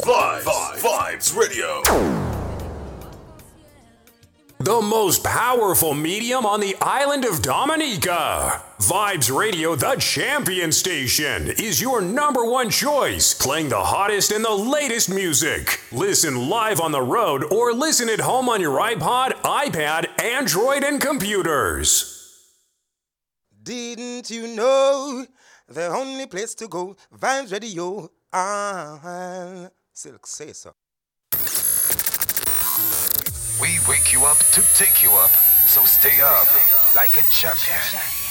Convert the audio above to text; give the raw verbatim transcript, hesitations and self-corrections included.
Vibes, Vibes Radio. The most powerful medium on the island of Dominica. Vibes Radio, the champion station, is your number one choice, playing the hottest and the latest music. Listen live on the road or listen at home on your iPod, iPad, Android, and computers. Didn't you know the only place to go, Vibes Radio? Ah, Silk say so. We wake you up to take you up, so stay up like a champion.